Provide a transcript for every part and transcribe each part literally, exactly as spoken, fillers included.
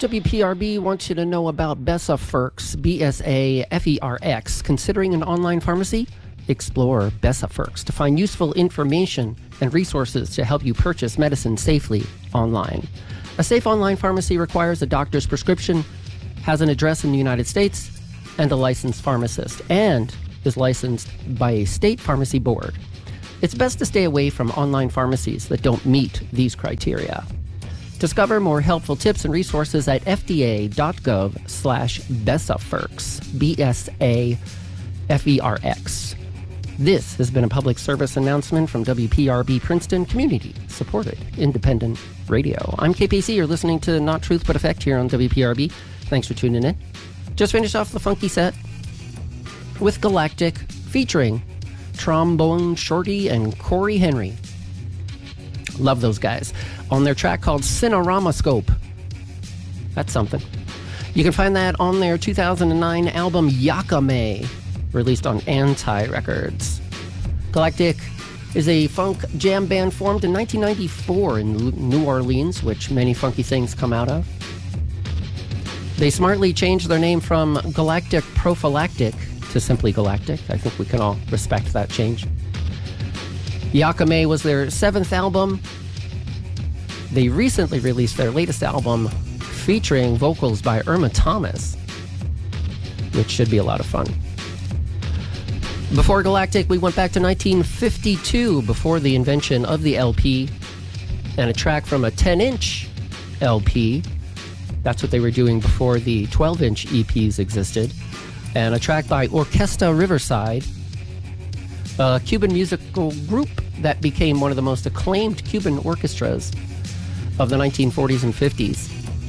W P R B wants you to know about Besaferx, B S A F E R X. Considering an online pharmacy? Explore Besaferx to find useful information and resources to help you purchase medicine safely online. A safe online pharmacy requires a doctor's prescription, has an address in the United States, and a licensed pharmacist, and is licensed by a state pharmacy board. It's best to stay away from online pharmacies that don't meet these criteria. Discover more helpful tips and resources at fda.gov slash Besaferx, B S A F E R X. This has been a public service announcement from W P R B Princeton, community-supported independent radio. I'm K P C. You're listening to Not Truth But Effect here on W P R B. Thanks for tuning in. Just finished off the funky set with Galactic featuring Trombone Shorty and Corey Henry. Love those guys. On their track called Cineramascope. That's something. You can find that on their two thousand nine album Yakame, released on Anti Records. Galactic is a funk jam band formed in nineteen ninety-four in New Orleans, which many funky things come out of. They smartly changed their name from Galactic Prophylactic to simply Galactic. I think we can all respect that change. Yakame was their seventh album. They recently released their latest album featuring vocals by Irma Thomas, which should be a lot of fun. Before Galactic, we went back to nineteen fifty-two, before the invention of the L P, and a track from a ten-inch L P. That's what they were doing before the twelve-inch E Ps existed. And a track by Orquesta Riverside, a Cuban musical group that became one of the most acclaimed Cuban orchestras of the nineteen forties and fifties.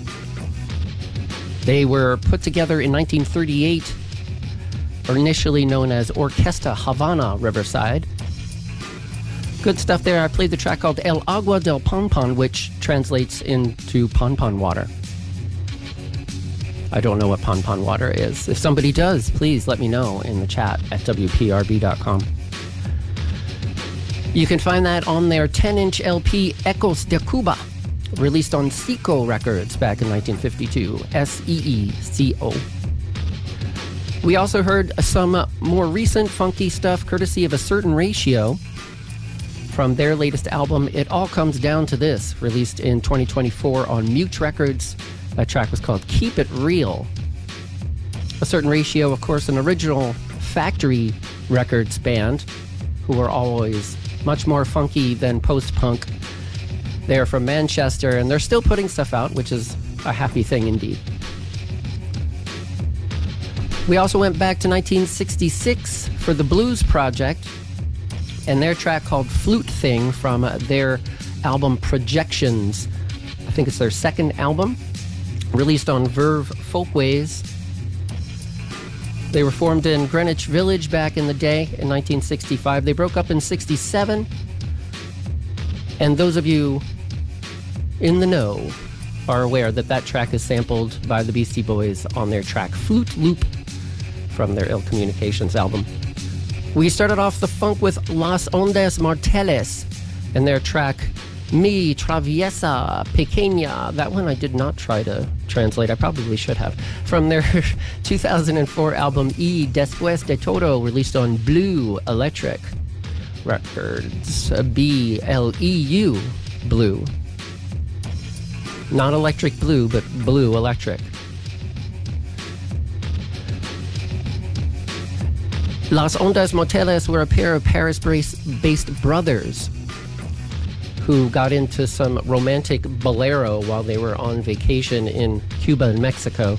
They were put together in nineteen thirty-eight, initially known as Orquesta Havana Riverside. Good stuff there. I played the track called El Agua del Ponpon, which translates into Ponpon water. I don't know what Ponpon water is. If somebody does, please let me know in the chat at W P R B dot com. You can find that on their ten-inch L P Ecos de Cuba, released on Seco Records back in nineteen fifty-two, S E E C O. We also heard some more recent funky stuff courtesy of A Certain Ratio from their latest album, It All Comes Down to This, released in twenty twenty-four on Mute Records. That track was called Keep It Real. A Certain Ratio, of course, an original Factory Records band who are always much more funky than post-punk. They're from Manchester, and they're still putting stuff out, which is a happy thing indeed. We also went back to nineteen sixty-six for the Blues Project and their track called Flute Thing from their album Projections. I think it's their second album, released on Verve Folkways. They were formed in Greenwich Village back in the day in nineteen sixty-five. They broke up in sixty-seven. And those of you in the know are aware that that track is sampled by the Beastie Boys on their track Flute Loop from their Ill Communications album. We started off the funk with Las Ondas Marteles and their track Mi Traviesa Pequeña. That one I did not try to translate. I probably should have. From their two thousand four album Y Después de Todo, released on Blue Electric Records. B L E U, Blue. Not Electric Blue, but Blue Electric. Las Ondas Marteles were a pair of Paris-based brothers who got into some romantic bolero while they were on vacation in Cuba and Mexico.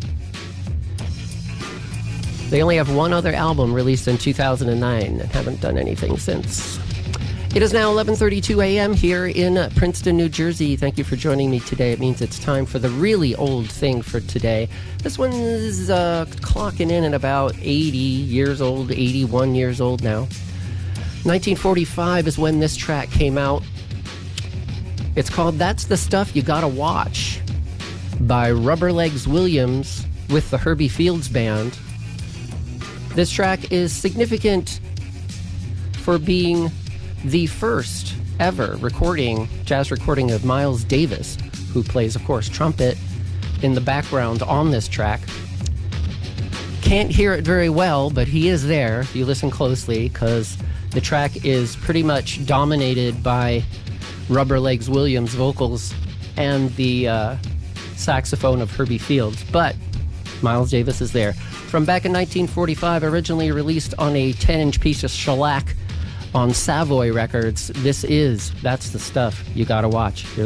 They only have one other album released in two thousand nine and haven't done anything since. It is now eleven thirty-two a.m. here in Princeton, New Jersey. Thank you for joining me today. It means it's time for the really old thing for today. This one's uh, clocking in at about eighty years old, eighty-one years old now. nineteen forty-five is when this track came out. It's called That's the Stuff You Gotta Watch by Rubber Legs Williams with the Herbie Fields Band. This track is significant for being the first ever recording, jazz recording of Miles Davis, who plays, of course, trumpet, in the background on this track. Can't hear it very well, but he is there if you listen closely, because the track is pretty much dominated by Rubber Legs Williams' vocals and the uh, saxophone of Herbie Fields. But Miles Davis is there. From back in nineteen forty-five, originally released on a ten-inch piece of shellac on Savoy Records, this is, that's the stuff you gotta watch. You're